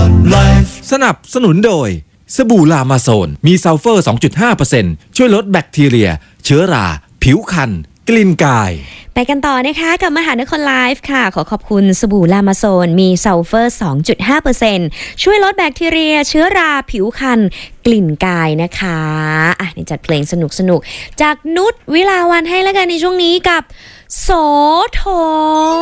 สนับสนุนโดยสบู่ลามาโซนมีซัลเฟอร์ 2.5% ช่วยลดแบคทีเรียเชื้อราผิวคันกลิ่นกายไปกันต่อนะคะกับมหานครไลฟ์ค่ะขอขอบคุณสบู่ลามาโซนมีซัลเฟอร์ 2.5% ช่วยลดแบคทีเรียเชื้อราผิวคันกลิ่นกายนะคะนี่จัดเพลงสนุกๆจากนุชวิลาวันให้แล้วกันในช่วงนี้กับโสธร